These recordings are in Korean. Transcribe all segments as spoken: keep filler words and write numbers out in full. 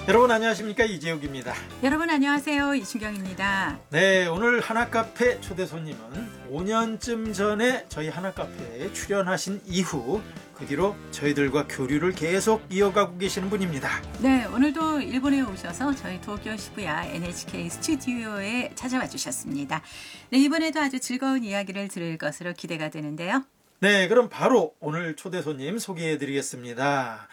여러분 안녕하십니까, 이재욱입니다. 여러분 안녕하세요, 이순경입니다. 네, 오늘 하나카페 초대 손님은 오 년쯤 전에 저희 하나카페에 출연하신 이후 그 뒤로 저희들과 교류를 계속 이어가고 계시는 분입니다. 네, 오늘도 일본에 오셔서 저희 도쿄 시부야 엔에이치케이 스튜디오에 찾아와 주셨습니다. 네, 이번에도 아주 즐거운 이야기를 들을 것으로 기대가 되는데요. 네, 그럼 바로 오늘 초대 손님 소개해드리겠습니다.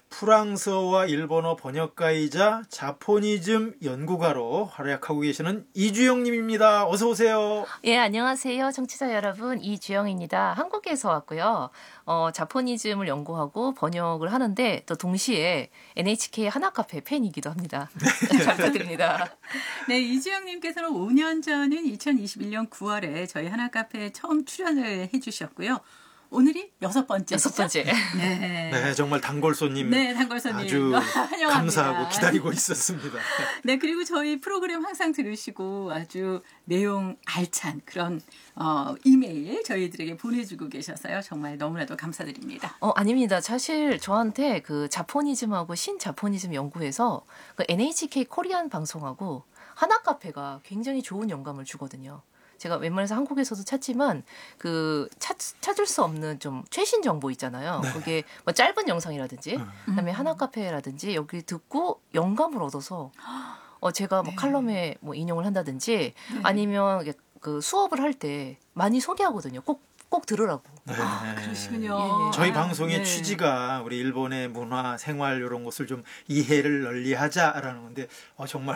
프랑스어와 일본어 번역가이자 자포니즘 연구가로 활약하고 계시는 이주영 님입니다. 어서 오세요. 예, 안녕하세요. 청취자 여러분. 이주영입니다. 한국에서 왔고요. 어, 자포니즘을 연구하고 번역을 하는데 또 동시에 엔에이치케이 하나카페 팬이기도 합니다. 잘 부탁드립니다. 네, 이주영 님께서는 오 년 전인 이천이십일 년 구월에 저희 하나카페에 처음 출연을 해 주셨고요. 오늘이 여섯 번째. 여섯 번째. 네. 네, 정말 단골 손님. 네, 단골 손님. 아주 환영합니다. 감사하고 기다리고 있었습니다. 네, 그리고 저희 프로그램 항상 들으시고 아주 내용 알찬 그런 어, 이메일 저희들에게 보내주고 계셔서요. 정말 너무나도 감사드립니다. 어, 아닙니다. 사실 저한테 그 자포니즘하고 신자포니즘 연구에서 그 엔에이치케이 코리안 방송하고 하나카페가 굉장히 좋은 영감을 주거든요. 제가 웬만해서 한국에서도 찾지만 그 찾, 찾을 수 없는 좀 최신 정보 있잖아요. 네. 그게 뭐 짧은 영상이라든지 음. 그다음에 하나카페라든지 여기 듣고 영감을 얻어서 어 제가 뭐 네. 칼럼에 뭐 인용을 한다든지 네. 아니면 그 수업을 할 때 많이 소개하거든요. 꼭 꼭 들으라고. 네. 아, 그러시군요. 저희 아, 방송의 네. 취지가 우리 일본의 문화, 생활 이런 것을 좀 이해를 널리하자라는 건데 어, 정말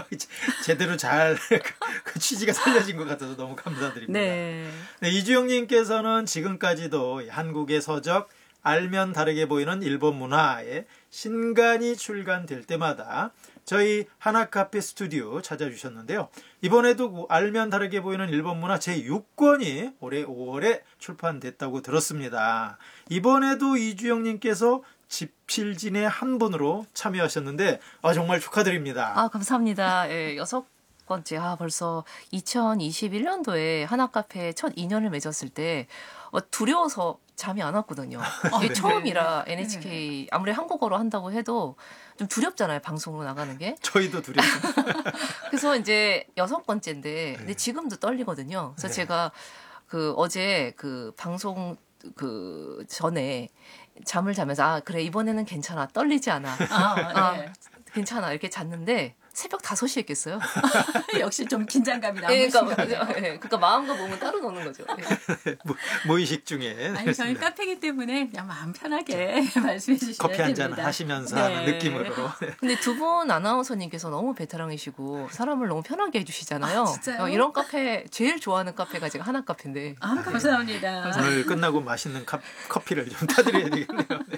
제대로 잘 그 취지가 살려진 것 같아서 너무 감사드립니다. 네. 네, 이주영님께서는 지금까지도 한국의 서적 알면 다르게 보이는 일본 문화에 신간이 출간될 때마다 저희 하나카페 스튜디오 찾아주셨는데요. 이번에도 그 알면 다르게 보이는 일본 문화 제육 권이 올해 오월에 출판됐다고 들었습니다. 이번에도 이주영님께서 집필진의 한 분으로 참여하셨는데 아, 정말 축하드립니다. 아, 감사합니다. 예, 여섯 번째. 아, 벌써 이천이십일 년도에 하나카페 첫 인연을 맺었을 때 어, 두려워서 잠이 안 왔거든요. 이게 네. 처음이라 엔에이치케이 아무리 한국어로 한다고 해도 좀 두렵잖아요. 방송으로 나가는 게. 저희도 두렵습니다. 그래서 이제 여섯 번째인데 근데 지금도 떨리거든요. 그래서 네. 제가 그 어제 그 방송 그 전에 잠을 자면서 아 그래 이번에는 괜찮아 떨리지 않아. 아, 네. 아 괜찮아 이렇게 잤는데 새벽 다섯 시에 깼어요. 역시 좀 긴장감이 남으신 네, 그러니까, 거네요. 네, 그러니까 마음과 몸은 따로 노는 거죠. 네. 무의식 중에. 아니, 저희 카페이기 때문에 그냥 마음 편하게 말씀해 주시면 커피 됩니다. 한 잔 하시면서 네. 하는 느낌으로. 근데 두 분 아나운서님께서 너무 베테랑이시고 사람을 너무 편하게 해주시잖아요. 아, 진짜요? 어, 이런 카페 제일 좋아하는 카페가 제가 하나 카페인데. 아, 감사합니다. 오늘 끝나고 맛있는 카, 커피를 좀 타드려야 되겠네요. 네.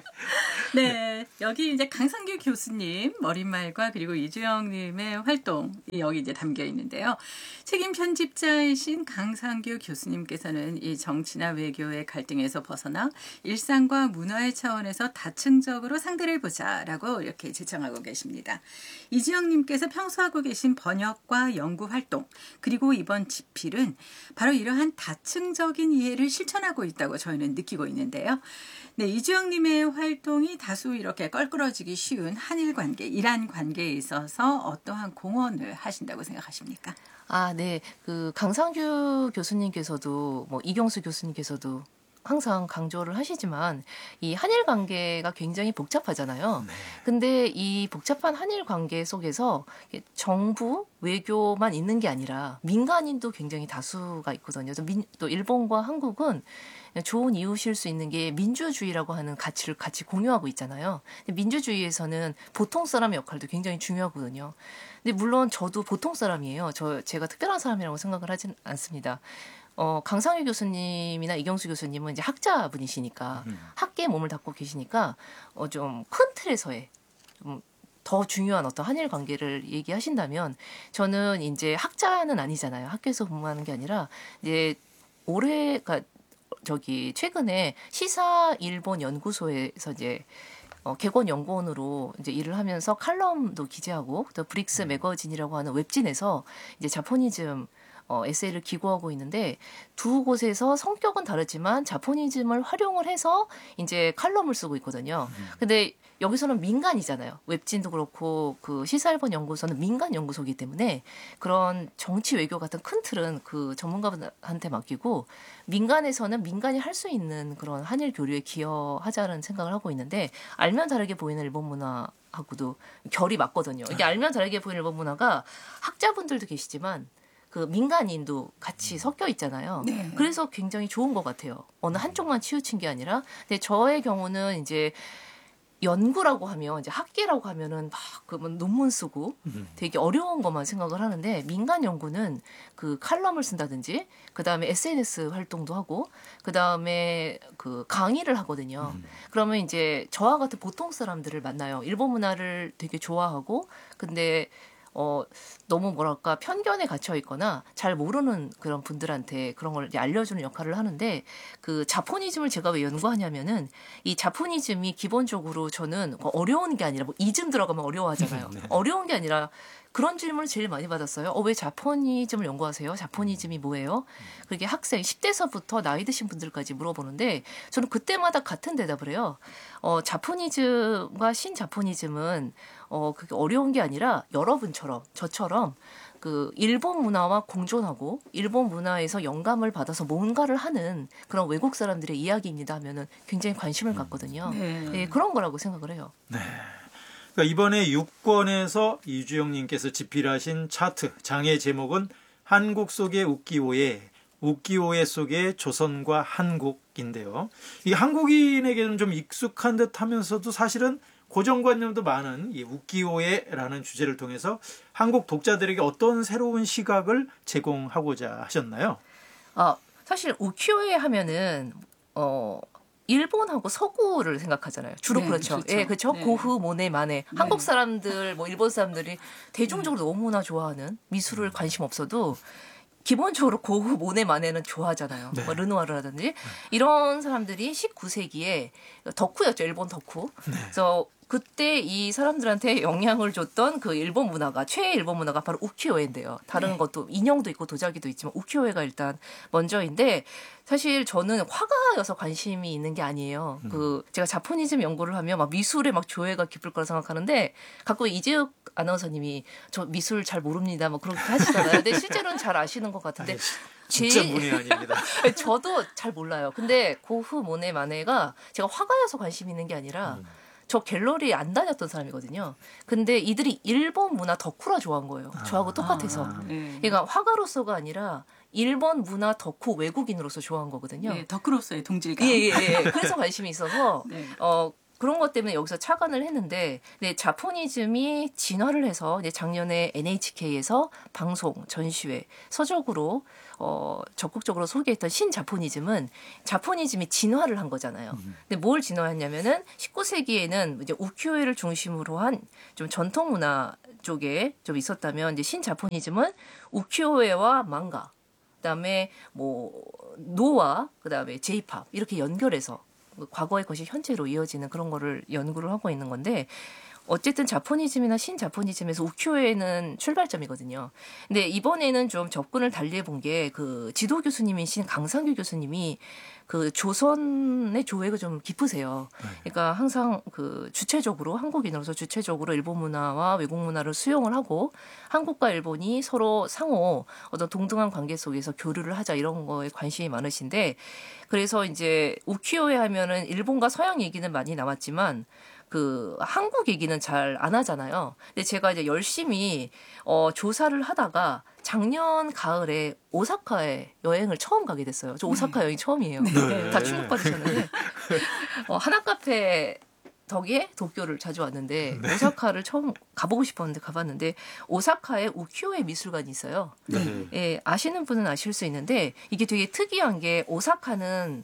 네, 여기 이제 강상규 교수님 머릿말과 그리고 이주영님의 활동이 여기 이제 담겨 있는데요. 책임 편집자이신 강상규 교수님께서는 이 정치나 외교의 갈등에서 벗어나 일상과 문화의 차원에서 다층적으로 상대를 보자라고 이렇게 제청하고 계십니다. 이주영님께서 평소 하고 계신 번역과 연구 활동 그리고 이번 집필은 바로 이러한 다층적인 이해를 실천하고 있다고 저희는 느끼고 있는데요. 네, 이주영님의 활동이 다수 이렇게 껄끄러지기 쉬운 한일 관계, 이란 관계에 있어서 어떠한 공헌을 하신다고 생각하십니까? 아, 네. 그 강상규 교수님께서도 뭐 이경수 교수님께서도 항상 강조를 하시지만 이 한일 관계가 굉장히 복잡하잖아요. 네. 근데 이 복잡한 한일 관계 속에서 정부, 외교만 있는 게 아니라 민간인도 굉장히 다수가 있거든요. 민, 또 일본과 한국은 좋은 이웃일 수 있는 게 민주주의라고 하는 가치를 같이 공유하고 있잖아요. 민주주의에서는 보통 사람의 역할도 굉장히 중요하거든요. 근데 물론 저도 보통 사람이에요. 저 제가 특별한 사람이라고 생각을 하진 않습니다. 어, 강상규 교수님이나 이경수 교수님은 이제 학자분이시니까 음. 학계에 몸을 닫고 계시니까 어, 좀 큰 틀에서의 좀 더 중요한 어떤 한일 관계를 얘기하신다면 저는 이제 학자는 아니잖아요. 학교에서 근무하는 게 아니라 이제 올해 그러니까 저기 최근에 시사 일본 연구소에서 이제 어, 개건 연구원으로 이제 일을 하면서 칼럼도 기재하고 또 브릭스 매거진이라고 하는 웹진에서 이제 자포니즘 어, 에세이를 기고하고 있는데 두 곳에서 성격은 다르지만 자포니즘을 활용을 해서 이제 칼럼을 쓰고 있거든요. 근데 여기서는 민간이잖아요. 웹진도 그렇고 그 시사일본 연구소는 민간 연구소이기 때문에 그런 정치 외교 같은 큰 틀은 그 전문가한테 맡기고 민간에서는 민간이 할 수 있는 그런 한일 교류에 기여하자는 생각을 하고 있는데 알면 다르게 보이는 일본 문화하고도 결이 맞거든요. 이게 알면 다르게 보이는 일본 문화가 학자분들도 계시지만 그 민간인도 같이 섞여 있잖아요. 네. 그래서 굉장히 좋은 것 같아요. 어느 한쪽만 치우친 게 아니라. 근데 저의 경우는 이제 연구라고 하면 이제 학계라고 하면은 막 그러면 논문 쓰고 되게 어려운 것만 생각을 하는데 민간 연구는 그 칼럼을 쓴다든지 그 다음에 에스엔에스 활동도 하고 그 다음에 그 강의를 하거든요. 음. 그러면 이제 저와 같은 보통 사람들을 만나요. 일본 문화를 되게 좋아하고 근데 어, 너무 뭐랄까 편견에 갇혀 있거나 잘 모르는 그런 분들한테 그런 걸 이제 알려주는 역할을 하는데 그 자포니즘을 제가 왜 연구하냐면은 이 자포니즘이 기본적으로 저는 어려운 게 아니라 뭐 이즘 들어가면 어려워하잖아요. 네. 어려운 게 아니라 그런 질문을 제일 많이 받았어요. 어, 왜 자포니즘을 연구하세요? 자포니즘이 뭐예요? 그게 학생 십 대서부터 나이 드신 분들까지 물어보는데 저는 그때마다 같은 대답을 해요. 어, 자포니즘과 신자포니즘은 어, 그게 어려운 게 아니라 여러분처럼 저처럼 그 일본 문화와 공존하고 일본 문화에서 영감을 받아서 뭔가를 하는 그런 외국 사람들의 이야기입니다 하면은 굉장히 관심을 갖거든요. 네. 네, 그런 거라고 생각을 해요. 네. 그러니까 이번에 육 권에서 이주영님께서 집필하신 차트 장의 제목은 한국 속의 우키오에 우키오에 속의 조선과 한국인데요. 이 한국인에게는 좀 익숙한 듯하면서도 사실은 고정관념도 많은 이 우키오에라는 주제를 통해서 한국 독자들에게 어떤 새로운 시각을 제공하고자 하셨나요? 아, 사실 우키오에 하면은 어 일본하고 서구를 생각하잖아요. 주로 네, 그렇죠. 그렇죠. 예, 그렇죠. 네. 고흐, 모네, 마네. 네. 한국 사람들, 뭐 일본 사람들이 대중적으로 너무나 좋아하는 미술을 관심 없어도 기본적으로 고흐, 모네, 마네는 좋아하잖아요. 네. 뭐 르누아르라든지 이런 사람들이 십구 세기에 덕후였죠. 일본 덕후. 네. 그래서 그때 이 사람들한테 영향을 줬던 그 일본 문화가 최애 일본 문화가 바로 우키오에인데요. 다른 네. 것도 인형도 있고 도자기도 있지만 우키오에가 일단 먼저인데 사실 저는 화가여서 관심이 있는 게 아니에요. 음. 그 제가 자포니즘 연구를 하면 막 미술에 막 조예가 깊을 거라 생각하는데 가끔 이재욱 아나운서님이 저 미술 잘 모릅니다. 뭐 그렇게 하시잖아요. 근데 실제로는 잘 아시는 것 같은데 아니, 진짜 문의 아닙니다. 저도 잘 몰라요. 근데 고흐, 모네, 마네가 제가 화가여서 관심 있는 게 아니라 음. 저 갤러리 안 다녔던 사람이거든요. 근데 이들이 일본 문화 덕후라 좋아한 거예요. 저하고 똑같아서. 아, 네. 그러니까 화가로서가 아니라 일본 문화 덕후 외국인으로서 좋아한 거거든요. 네, 덕후로서의 동질감. 예, 예, 예. 그래서 관심이 있어서 네. 어, 그런 것 때문에 여기서 착안을 했는데 네, 자포니즘이 진화를 해서 이제 작년에 엔에이치케이에서 방송, 전시회, 서적으로 어, 적극적으로 소개했던 신자포니즘은 자포니즘이 진화를 한 거잖아요. 근데 뭘 진화했냐면은 십구 세기에는 이제 우키오에를 중심으로 한 좀 전통 문화 쪽에 좀 있었다면 이제 신자포니즘은 우키오에와 망가, 그다음에 뭐 노와 그다음에 제이팝 이렇게 연결해서 과거의 것이 현재로 이어지는 그런 거를 연구를 하고 있는 건데 어쨌든 자포니즘이나 신자포니즘에서 우키오에는 출발점이거든요. 근데 이번에는 좀 접근을 달리 해본 게 그 지도 교수님이신 강상규 교수님이 그 조선의 조예가 좀 깊으세요. 그러니까 항상 그 주체적으로 한국인으로서 주체적으로 일본 문화와 외국 문화를 수용을 하고 한국과 일본이 서로 상호 어떤 동등한 관계 속에서 교류를 하자 이런 거에 관심이 많으신데 그래서 이제 우키오에 하면은 일본과 서양 얘기는 많이 나왔지만 그 한국 얘기는 잘 안 하잖아요. 근데 제가 이제 열심히 어, 조사를 하다가 작년 가을에 오사카에 여행을 처음 가게 됐어요. 저 오사카 여행 처음이에요. 네. 다 충격받으셨는데 어, 하나카페 덕에 도쿄를 자주 왔는데 네. 오사카를 처음 가보고 싶었는데 가봤는데 오사카에 우키오에 미술관이 있어요. 네. 예, 아시는 분은 아실 수 있는데 이게 되게 특이한 게 오사카는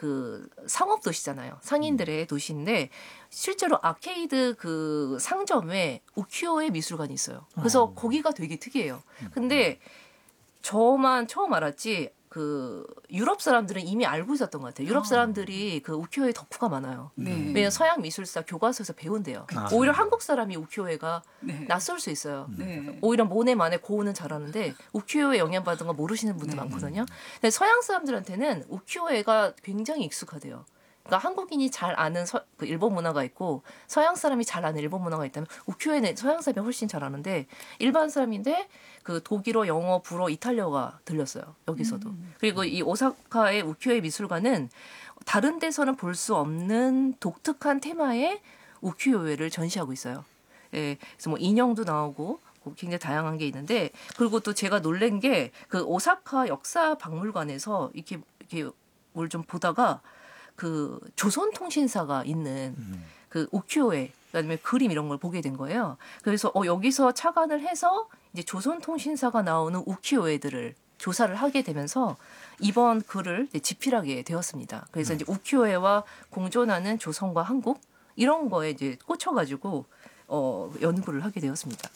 그 상업 도시잖아요. 상인들의 도시인데 실제로 아케이드 그 상점에 우키오에 미술관이 있어요. 그래서 어. 거기가 되게 특이해요. 근데 저만 처음 알았지 그 유럽 사람들은 이미 알고 있었던 것 같아요. 유럽 사람들이 그 우키요에 덕후가 많아요. 네. 왜냐면 서양 미술사 교과서에서 배운대요. 아. 오히려 한국 사람이 우키요에가 네. 낯설 수 있어요. 네. 오히려 모네 만에 고우는 잘하는데 우키요에 영향받은 거 모르시는 분들 네. 많거든요. 근데 서양 사람들한테는 우키요에가 굉장히 익숙하대요. 그러니까 한국인이 잘 아는 서, 그 일본 문화가 있고 서양 사람이 잘 아는 일본 문화가 있다면 우키요에는 서양 사람이 훨씬 잘 아는데 일반 사람인데 그 독일어, 영어, 불어, 이탈리아가 들렸어요. 여기서도. 음. 그리고 이 오사카의 우키요에 미술관은 다른 데서는 볼 수 없는 독특한 테마의 우키요에를 전시하고 있어요. 예, 그래서 뭐 인형도 나오고 굉장히 다양한 게 있는데 그리고 또 제가 놀란 게 그 오사카 역사 박물관에서 이렇게 이렇게 뭘 좀 보다가 그 조선통신사가 있는 음. 그 우키요에 그다음에 그림 이런 걸 보게 된 거예요. 그래서 어 여기서 착안을 해서 이제 조선통신사가 나오는 우키요에들을 조사를 하게 되면서 이번 글을 이제 집필하게 되었습니다. 그래서 음. 이제 우키요에와 공존하는 조선과 한국 이런 거에 이제 꽂혀가지고 어 연구를 하게 되었습니다.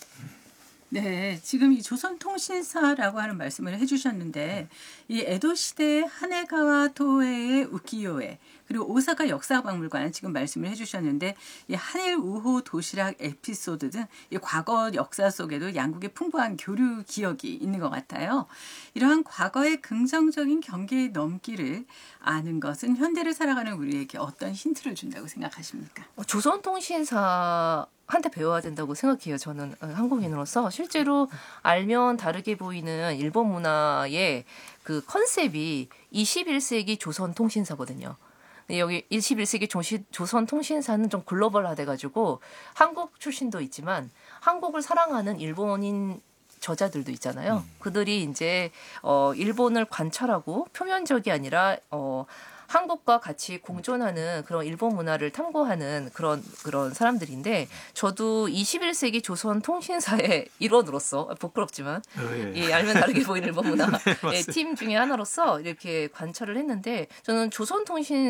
네, 지금 이 조선통신사라고 하는 말씀을 해주셨는데 이 에도 시대 하네가와 토에의 우키요에 그리고 오사카 역사박물관 지금 말씀을 해주셨는데 이 한일 우호 도시락 에피소드 등 이 과거 역사 속에도 양국의 풍부한 교류 기억이 있는 것 같아요. 이러한 과거의 긍정적인 경계의 넘기를 아는 것은 현대를 살아가는 우리에게 어떤 힌트를 준다고 생각하십니까? 어, 조선통신사 한테 배워야 된다고 생각해요. 저는 한국인으로서 실제로 알면 다르게 보이는 일본 문화의 그 컨셉이 이십일 세기 조선통신사거든요. 여기 이십일 세기 조시, 조선통신사는 좀 글로벌화돼가지고 한국 출신도 있지만 한국을 사랑하는 일본인 저자들도 있잖아요. 음. 그들이 이제 어, 일본을 관찰하고 표면적이 아니라 어, 한국과 같이 공존하는 그런 일본 문화를 탐구하는 그런 그런 사람들인데 저도 이십일 세기 조선 통신사의 일원으로서 부끄럽지만 어, 예. 예, 알면 다르게 보이는 일본 문화 네, 예, 팀 중에 하나로서 이렇게 관찰을 했는데 저는 조선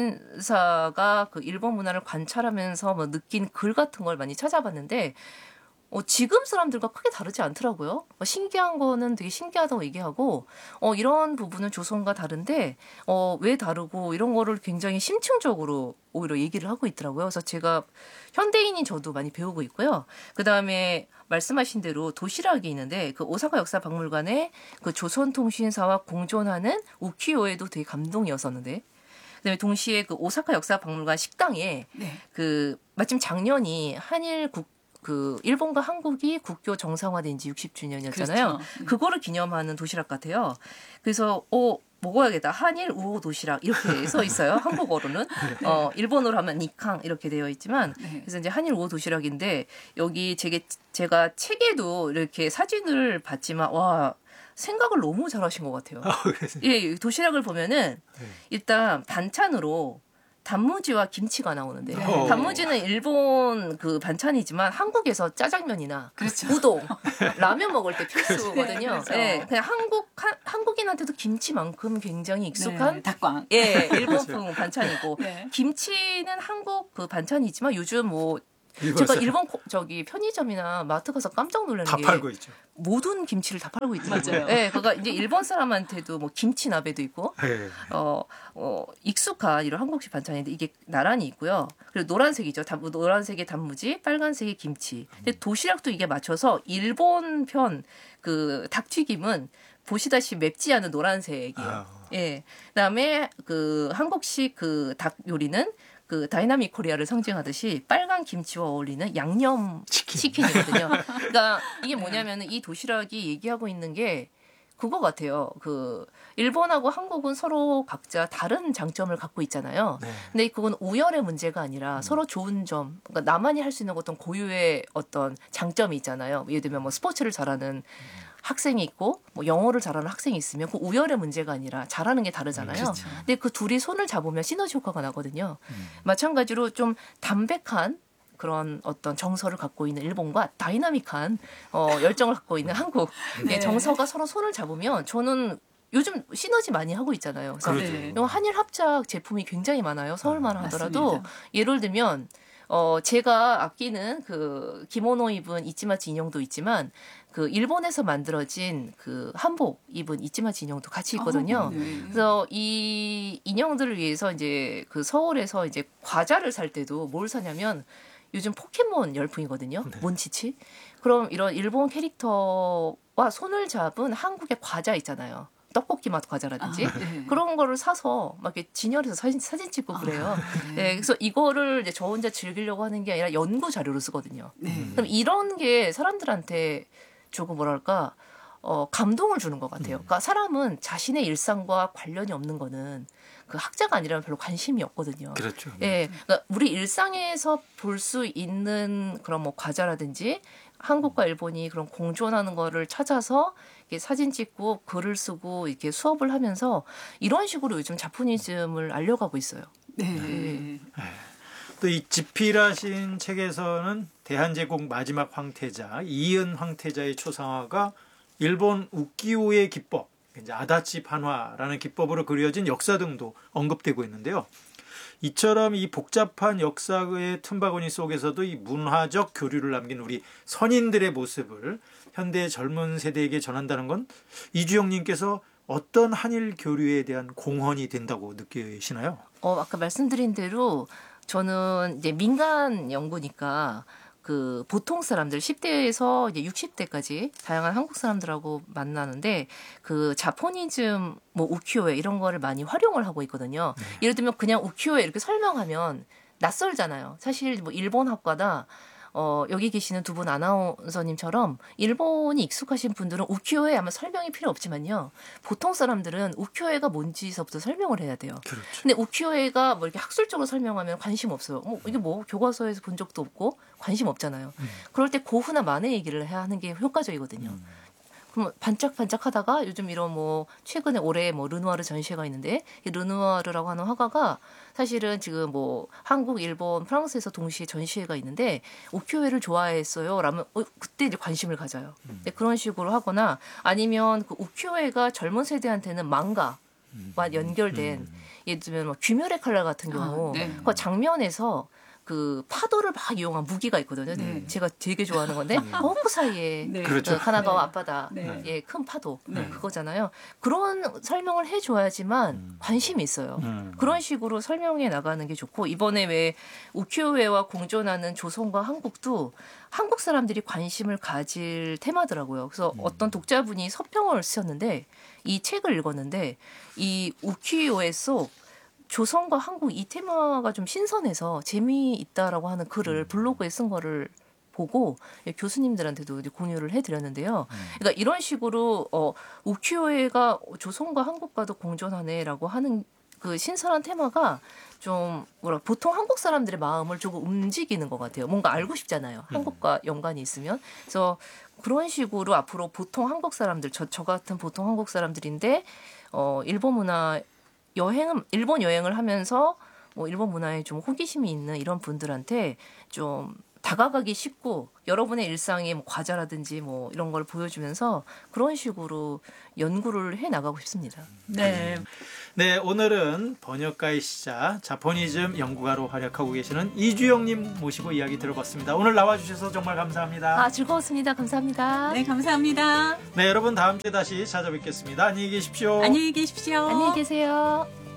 통신사가 그 일본 문화를 관찰하면서 뭐 느낀 글 같은 걸 많이 찾아봤는데 어, 지금 사람들과 크게 다르지 않더라고요. 어, 신기한 거는 되게 신기하다고 얘기하고 어, 이런 부분은 조선과 다른데 어, 왜 다르고 이런 거를 굉장히 심층적으로 오히려 얘기를 하고 있더라고요. 그래서 제가 현대인인 저도 많이 배우고 있고요. 그다음에 말씀하신 대로 도시락이 있는데 그 오사카 역사박물관에 그 조선통신사와 공존하는 우키요에도 되게 감동이었었는데 그다음에 동시에 그 오사카 역사박물관 식당에 네. 그 마침 작년이 한일 국 그 일본과 한국이 국교 정상화된 지 육십 주년이었잖아요. 그렇죠. 그거를 기념하는 도시락 같아요. 그래서 어 먹어야겠다. 한일 우호 도시락 이렇게 써 있어요. 한국어로는 어 일본어로 하면 니캉 이렇게 되어 있지만 네. 그래서 이제 한일 우호 도시락인데 여기 제게 제가 책에도 이렇게 사진을 봤지만 와 생각을 너무 잘하신 것 같아요. 예, 도시락을 보면은 일단 반찬으로 단무지와 김치가 나오는데 네. 단무지는 일본 그 반찬이지만 한국에서 짜장면이나 그렇죠. 우동, 라면 먹을 때 필수거든요. 네, 그렇죠. 네, 그냥 한국 한, 한국인한테도 김치만큼 굉장히 익숙한 네, 닭광. 예, 일본풍 반찬이고 네. 김치는 한국 그 반찬이지만 요즘 뭐 일본 제가 사람. 일본 코- 저기 편의점이나 마트 가서 깜짝 놀라는 다 게 팔고 있죠. 모든 김치를 다 팔고 있더라고요. 맞아요. 네, 그러니까 이제 일본 사람한테도 뭐 김치 나베도 있고 예. 어, 어, 익숙한 이런 한국식 반찬인데 이게 나란히 있고요. 그리고 노란색이죠. 단, 노란색의 단무지, 빨간색의 김치. 근데 도시락도 이게 맞춰서 일본 편 그 닭튀김은 보시다시피 맵지 않은 노란색이에요. 아. 예. 그다음에 그 한국식 그 닭 요리는 그 다이나믹 코리아를 상징하듯이 빨간 김치와 어울리는 양념 치킨. 치킨이거든요. 그러니까 이게 뭐냐면은 이 도시락이 얘기하고 있는 게 그거 같아요. 그 일본하고 한국은 서로 각자 다른 장점을 갖고 있잖아요. 네. 근데 그건 우열의 문제가 아니라 서로 좋은 점, 그러니까 나만이 할 수 있는 어떤 고유의 어떤 장점이 있잖아요. 예를 들면 뭐 스포츠를 잘하는 학생이 있고 뭐 영어를 잘하는 학생이 있으면 그 우열의 문제가 아니라 잘하는 게 다르잖아요. 그렇죠. 근데 그 둘이 손을 잡으면 시너지 효과가 나거든요. 음. 마찬가지로 좀 담백한 그런 어떤 정서를 갖고 있는 일본과 다이나믹한 어, 열정을 갖고 있는 한국 네. 의 정서가 서로 손을 잡으면 저는 요즘 시너지 많이 하고 있잖아요. 그래서 그렇죠. 네. 요 한일 합작 제품이 굉장히 많아요. 서울만 하더라도 맞습니다. 예를 들면 어, 제가 아끼는 그 기모노 입은 이치마치 인형도 있지만 그 일본에서 만들어진 그 한복 입은 이치마치 인형도 같이 있거든요. 어, 네. 그래서 이 인형들을 위해서 이제 그 서울에서 이제 과자를 살 때도 뭘 사냐면 요즘 포켓몬 열풍이거든요. 네. 몬치치. 그럼 이런 일본 캐릭터와 손을 잡은 한국의 과자 있잖아요. 떡볶이 맛 과자라든지 아, 네. 그런 거를 사서 막 이렇게 진열해서 사진, 사진 찍고 그래요. 네. 네, 그래서 이거를 이제 저 혼자 즐기려고 하는 게 아니라 연구 자료로 쓰거든요. 네. 그럼 이런 게 사람들한테 조금 뭐랄까 어, 감동을 주는 것 같아요. 그러니까 사람은 자신의 일상과 관련이 없는 거는 그 학자가 아니라면 별로 관심이 없거든요. 그렇죠. 예, 그러니까 우리 일상에서 볼 수 있는 그런 뭐 과자라든지 한국과 일본이 그런 공존하는 거를 찾아서 이렇게 사진 찍고 글을 쓰고 이렇게 수업을 하면서 이런 식으로 요즘 자포니즘을 알려가고 있어요. 네. 또 이 지필하신 책에서는 대한제국 마지막 황태자 이은 황태자의 초상화가 일본 우키오의 기법, 이제 아다치 판화라는 기법으로 그려진 역사 등도 언급되고 있는데요. 이처럼 이 복잡한 역사의 틈바구니 속에서도 이 문화적 교류를 남긴 우리 선인들의 모습을 현대 젊은 세대에게 전한다는 건 이주영님께서 어떤 한일 교류에 대한 공헌이 된다고 느끼시나요? 어, 아까 말씀드린 대로 저는 이제 민간 연구니까 그 보통 사람들 십 대에서 이제 육십 대까지 다양한 한국 사람들하고 만나는데 그 자포니즘 뭐 우키요에 이런 거를 많이 활용을 하고 있거든요. 네. 예를 들면 그냥 우키요에 이렇게 설명하면 낯설잖아요. 사실 뭐 일본 학과다 어, 여기 계시는 두 분 아나운서님처럼 일본이 익숙하신 분들은 우키요에 아마 설명이 필요 없지만요. 보통 사람들은 우키요에가 뭔지서부터 설명을 해야 돼요. 그렇죠. 근데 우키요에가 뭐 이렇게 학술적으로 설명하면 관심 없어요. 뭐 이게 뭐 교과서에서 본 적도 없고 관심 없잖아요. 음. 그럴 때 고흐나 만의 얘기를 해야 하는 게 효과적이거든요. 음. 그럼 반짝반짝하다가 요즘 이런 뭐 최근에 올해 뭐 르누아르 전시회가 있는데 이 르누아르라고 하는 화가가 사실은 지금 뭐 한국, 일본, 프랑스에서 동시에 전시회가 있는데 우키요에를 좋아했어요. 라면 어, 그때 이제 관심을 가져요. 네, 그런 식으로 하거나 아니면 그 우키요에가 젊은 세대한테는 망가와 연결된 예를 들면 뭐 귀멸의 칼날 같은 경우 아, 네. 그 장면에서 그 파도를 막 이용한 무기가 있거든요. 네. 제가 되게 좋아하는 건데 허브 사이에 네. 그렇죠. 그 가나가와 네. 앞바다 네. 예, 큰 파도 네. 그거잖아요. 그런 설명을 해줘야지만 음. 관심이 있어요. 음. 그런 식으로 설명해 나가는 게 좋고 이번에 왜 우키요에와 공존하는 조선과 한국도 한국 사람들이 관심을 가질 테마더라고요. 그래서 음. 어떤 독자분이 서평을 쓰셨는데 이 책을 읽었는데 이 우키요에 속 조선과 한국 이 테마가 좀 신선해서 재미있다라고 하는 글을 블로그에 쓴 거를 보고 교수님들한테도 이제 공유를 해드렸는데요. 그러니까 이런 식으로 어, 우키요에가 조선과 한국과도 공존하네라고 하는 그 신선한 테마가 좀 뭐라 보통 한국 사람들의 마음을 조금 움직이는 것 같아요. 뭔가 알고 싶잖아요. 한국과 연관이 있으면. 그래서 그런 식으로 앞으로 보통 한국 사람들 저, 저 같은 보통 한국 사람들인데 어, 일본 문화 여행은 일본 여행을 하면서 뭐 일본 문화에 좀 호기심이 있는 이런 분들한테 좀 다가가기 쉽고 여러분의 일상에 뭐 과자라든지 뭐 이런 걸 보여주면서 그런 식으로 연구를 해 나가고 싶습니다. 네. 네, 오늘은 번역가이시자 자포니즘 연구가로 활약하고 계시는 이주영님 모시고 이야기 들어봤습니다. 오늘 나와주셔서 정말 감사합니다. 아 즐거웠습니다. 감사합니다. 네, 감사합니다. 네, 여러분 다음 주에 다시 찾아뵙겠습니다. 안녕히 계십시오. 안녕히 계십시오. 안녕히 계세요.